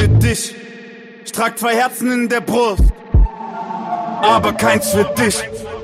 für dich. Ich trag 2 Herzen in der Brust, aber keins für dich.